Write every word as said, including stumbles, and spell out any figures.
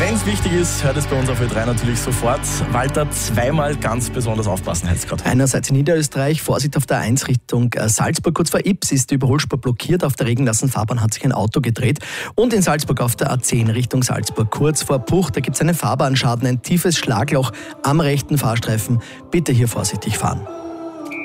Wenn es wichtig ist, hört es bei uns auf Ö drei natürlich sofort. Walter, zweimal ganz besonders aufpassen heißt es gerade. Einerseits in Niederösterreich, Vorsicht auf der eins Richtung Salzburg. Kurz vor Ips ist die Überholspur blockiert. Auf der Regenlassenfahrbahn hat sich ein Auto gedreht. Und in Salzburg auf der A zehn Richtung Salzburg. Kurz vor Puch, da gibt es einen Fahrbahnschaden, ein tiefes Schlagloch am rechten Fahrstreifen. Bitte hier vorsichtig fahren.